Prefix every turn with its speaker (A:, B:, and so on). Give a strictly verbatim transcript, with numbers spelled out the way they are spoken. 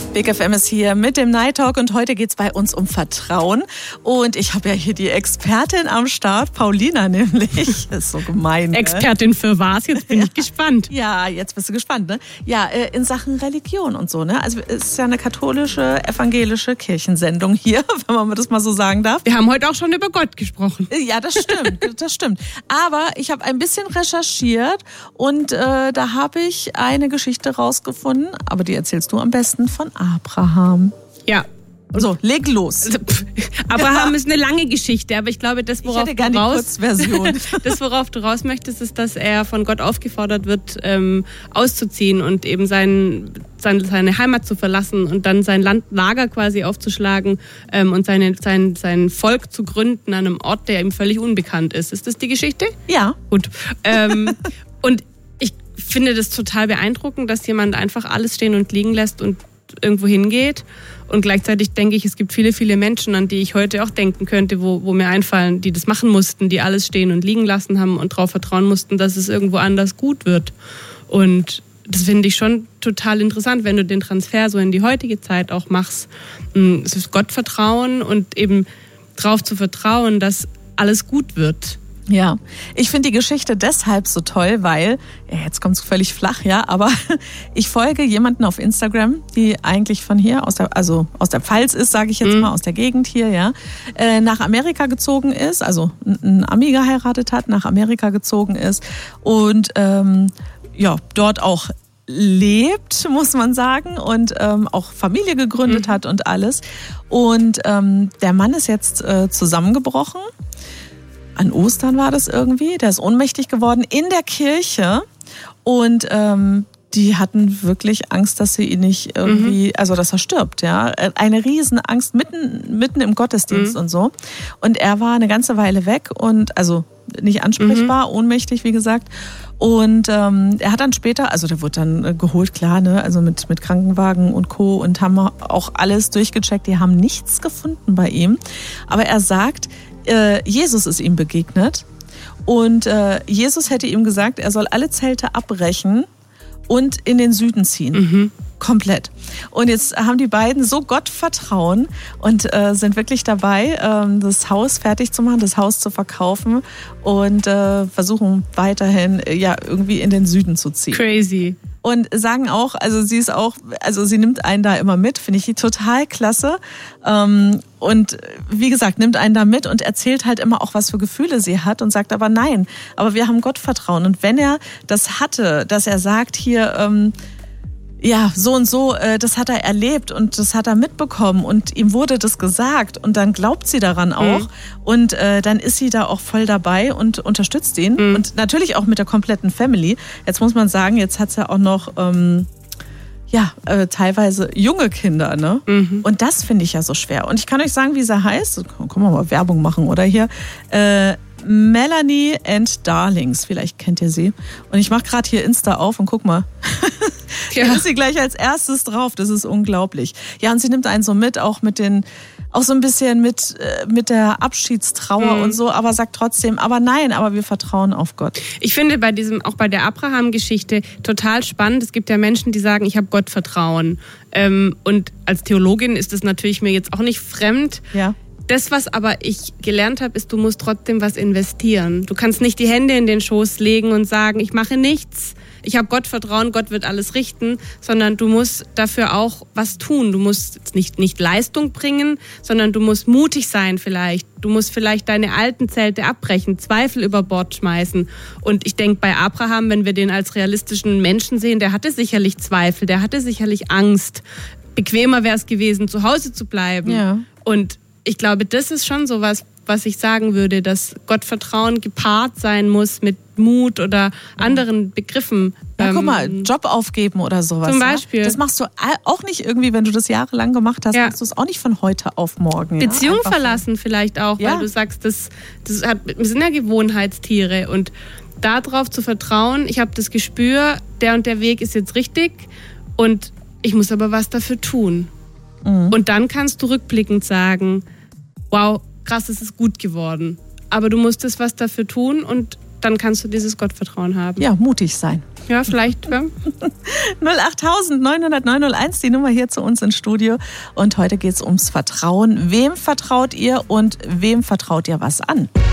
A: Big F M ist hier mit dem Night Talk und heute geht es bei uns um Vertrauen. Und ich habe ja hier die Expertin am Start, Paulina nämlich. Das ist so gemein. Ne?
B: Expertin für was? Jetzt bin
A: ja.
B: ich gespannt.
A: Ja, jetzt bist du gespannt, ne? Ja, in Sachen Religion und so, ne? Also es ist ja eine katholische, evangelische Kirchensendung hier, wenn man das mal so sagen darf.
B: Wir haben heute auch schon über Gott gesprochen.
A: Ja, das stimmt, das stimmt. Aber ich habe ein bisschen recherchiert und äh, da habe ich eine Geschichte rausgefunden, aber die erzählst du am besten von Abraham.
B: Ja.
A: So, leg los.
B: Also, Abraham ja. ist eine lange Geschichte, aber ich glaube, das, worauf,
A: ich hätte
B: du, raus,
A: die Kurzversion.
B: das, worauf du raus möchtest, ist, dass er von Gott aufgefordert wird, ähm, auszuziehen und eben sein, sein, seine Heimat zu verlassen und dann sein Landlager quasi aufzuschlagen ähm, und seine, sein, sein Volk zu gründen an einem Ort, der ihm völlig unbekannt ist. Ist das die Geschichte?
A: Ja.
B: Gut. Ähm, und ich finde das total beeindruckend, dass jemand einfach alles stehen und liegen lässt und irgendwo hingeht. Und gleichzeitig denke ich, es gibt viele, viele Menschen, an die ich heute auch denken könnte, wo, wo mir einfallen, die das machen mussten, die alles stehen und liegen lassen haben und darauf vertrauen mussten, dass es irgendwo anders gut wird. Und das finde ich schon total interessant, wenn du den Transfer so in die heutige Zeit auch machst. Es ist Gottvertrauen und eben darauf zu vertrauen, dass alles gut wird.
A: Ja, ich finde die Geschichte deshalb so toll, weil, ja, jetzt kommt es völlig flach, ja, aber ich folge jemanden auf Instagram, die eigentlich von hier, aus der, also aus der Pfalz ist, sage ich jetzt mhm. mal, aus der Gegend hier, ja, äh, nach Amerika gezogen ist, also ein Ami geheiratet hat, nach Amerika gezogen ist und ähm, ja, dort auch lebt, muss man sagen, und ähm, auch Familie gegründet mhm. hat und alles. Und ähm, der Mann ist jetzt äh, zusammengebrochen. An Ostern war das irgendwie. Der ist ohnmächtig geworden in der Kirche. Und ähm, die hatten wirklich Angst, dass sie ihn nicht irgendwie, mhm. also dass er stirbt, ja. Eine Riesenangst mitten, mitten im Gottesdienst mhm. und so. Und er war eine ganze Weile weg und also nicht ansprechbar, mhm. ohnmächtig, wie gesagt. Und ähm, er hat dann später, also der wurde dann äh, geholt, klar, ne, also mit, mit Krankenwagen und Co. und haben auch alles durchgecheckt. Die haben nichts gefunden bei ihm. Aber er sagt, Jesus ist ihm begegnet und äh, Jesus hätte ihm gesagt, er soll alle Zelte abbrechen und in den Süden ziehen. Mhm. Komplett. Und jetzt haben die beiden so Gott vertrauen und äh, sind wirklich dabei, ähm, das Haus fertig zu machen, das Haus zu verkaufen und äh, versuchen weiterhin äh, ja irgendwie in den Süden zu ziehen.
B: Crazy.
A: Und sagen auch, also sie ist auch, also sie nimmt einen da immer mit, finde ich total klasse. Und wie gesagt, nimmt einen da mit und erzählt halt immer auch, was für Gefühle sie hat und sagt aber nein, aber wir haben Gott vertrauen. Und wenn er das hatte, dass er sagt hier, ähm, ja, so und so, äh, das hat er erlebt und das hat er mitbekommen und ihm wurde das gesagt und dann glaubt sie daran auch mhm. und äh, dann ist sie da auch voll dabei und unterstützt ihn mhm. und natürlich auch mit der kompletten Family. Jetzt muss man sagen, jetzt hat sie ja auch noch ähm, ja, äh, teilweise junge Kinder, ne? Mhm. Und das finde ich ja so schwer. Und ich kann euch sagen, wie sie heißt. Können wir mal Werbung machen, oder hier? Äh, Melanie and Darlings, vielleicht kennt ihr sie. Und ich mache gerade hier Insta auf und guck mal. Ja. Da ist sie gleich als erstes drauf, das ist unglaublich. Ja, und sie nimmt einen so mit, auch mit den, auch so ein bisschen mit, mit der Abschiedstrauer mhm. und so, aber sagt trotzdem, aber nein, aber wir vertrauen auf Gott.
B: Ich finde bei diesem, auch bei der Abraham-Geschichte total spannend. Es gibt ja Menschen, die sagen, ich habe Gott Vertrauen. Ähm, und als Theologin ist das natürlich mir jetzt auch nicht fremd.
A: Ja.
B: Das, was aber ich gelernt habe, ist, du musst trotzdem was investieren. Du kannst nicht die Hände in den Schoß legen und sagen, ich mache nichts, ich habe Gott Vertrauen, Gott wird alles richten, sondern du musst dafür auch was tun. Du musst nicht, nicht Leistung bringen, sondern du musst mutig sein vielleicht. Du musst vielleicht deine alten Zelte abbrechen, Zweifel über Bord schmeißen. Und ich denke, bei Abraham, wenn wir den als realistischen Menschen sehen, der hatte sicherlich Zweifel, der hatte sicherlich Angst. Bequemer wäre es gewesen, zu Hause zu bleiben.
A: Ja.
B: Und ich glaube, das ist schon so was, was ich sagen würde, dass Gottvertrauen gepaart sein muss mit Mut oder anderen Begriffen.
A: Ja, guck mal, Job aufgeben oder sowas.
B: Zum Beispiel.
A: Ja? Das machst du auch nicht irgendwie, wenn du das jahrelang gemacht hast, ja. machst du es auch nicht von heute auf morgen.
B: Beziehung
A: ja?
B: verlassen vielleicht auch, ja. weil du sagst, das, das hat, wir sind ja Gewohnheitstiere und darauf zu vertrauen, ich habe das Gespür, der und der Weg ist jetzt richtig und ich muss aber was dafür tun. Mhm. Und dann kannst du rückblickend sagen, wow, krass, es ist gut geworden. Aber du musstest was dafür tun und dann kannst du dieses Gottvertrauen haben.
A: Ja, mutig sein.
B: Ja, vielleicht. Ja.
A: null acht neun null null neun null eins, die Nummer hier zu uns ins Studio. Und heute geht es ums Vertrauen. Wem vertraut ihr und wem vertraut ihr was an?